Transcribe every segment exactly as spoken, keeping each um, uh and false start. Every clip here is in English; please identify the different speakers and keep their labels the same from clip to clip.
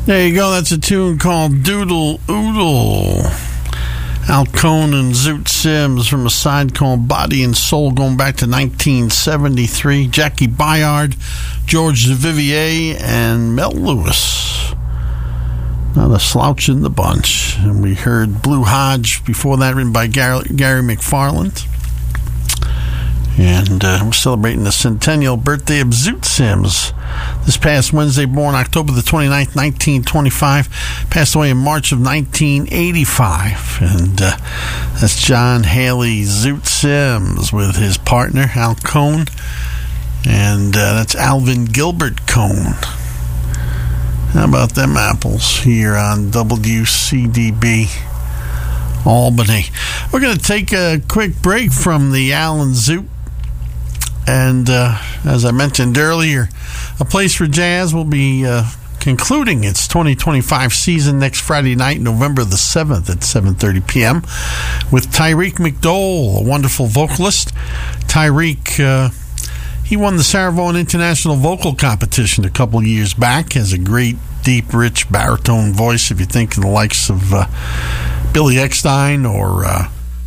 Speaker 1: There you go. That's a tune called Doodle Oodle. Al Cohn and Zoot Sims from a side called Body and Soul going back to nineteen seventy-three. Jackie Bayard, George Duvivier, and Mel Lewis. Not a slouch in the bunch. And we heard Blue Hodge before that, written by Gary, Gary McFarland. And uh, we're celebrating the centennial birthday of Zoot Sims. This past Wednesday, born October the twenty-ninth, nineteen twenty-five. Passed away in March of nineteen eighty-five. And uh, that's John Haley Zoot Sims with his partner, Al Cohn. And uh, that's Alvin Gilbert Cohn. How about them apples here on W C D B Albany? We're going to take a quick break from the Alan Zoot. And uh, as I mentioned earlier, A Place for Jazz will be uh, concluding its twenty twenty-five season next Friday night, November the seventh at seven thirty p.m. with Tyreek McDowell, a wonderful vocalist. Tyreek, uh, he won the Sarah Vaughan International Vocal Competition a couple years back. Has a great, deep, rich baritone voice. If you think of the likes of uh, Billy Eckstein or Uh,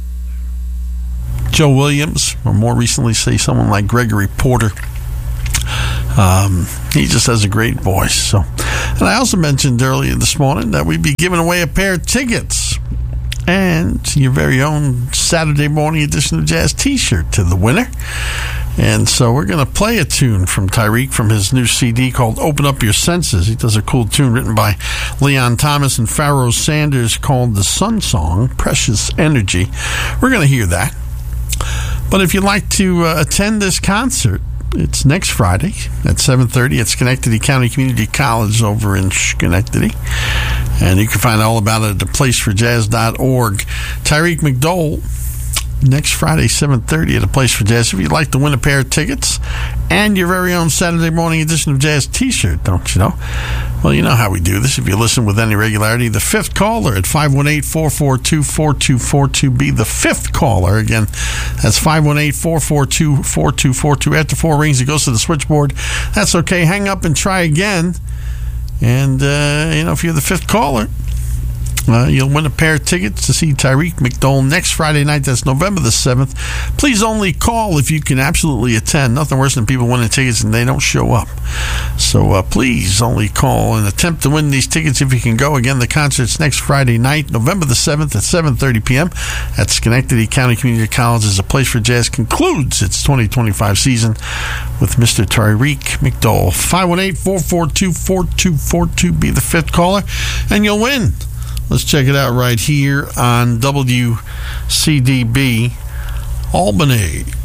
Speaker 1: Joe Williams, or more recently, say someone like Gregory Porter. Um, he just has a great voice. So, and I also mentioned earlier this morning that we'd be giving away a pair of tickets and your very own Saturday morning edition of Jazz T-shirt to the winner. And so we're going to play a tune from Tyreek from his new C D called Open Up Your Senses. He does a cool tune written by Leon Thomas and Pharoah Sanders called The Sun Song, Precious Energy. We're going to hear that. But if you'd like to uh, attend this concert, it's next Friday at seven thirty at Schenectady County Community College over in Schenectady. And you can find all about it at the place for jazz dot org. Tyreek McDowell, next Friday, seven thirty at A Place for Jazz. If you'd like to win a pair of tickets and your very own Saturday morning edition of Jazz T-shirt, don't you know? Well, you know how we do this. If you listen with any regularity, the fifth caller at five one eight, four four two, four two four two. Be the fifth caller. Again, that's five one eight, four four two, four two four two. After four rings, it goes to the switchboard. That's okay. Hang up and try again. And, uh, you know, if you're the fifth caller, Uh, you'll win a pair of tickets to see Tyreek McDowell next Friday night. That's November the seventh. Please only call if you can absolutely attend. Nothing worse than people winning tickets and they don't show up. So uh, please only call and attempt to win these tickets if you can go. Again, the concert's next Friday night, November the seventh at seven thirty p.m. at Schenectady County Community College as A Place for Jazz concludes its twenty twenty-five season with Mister Tyreek McDowell. five one eight, four four two, four two four two. Be the fifth caller and you'll win. Let's check it out right here on W C D B Albany.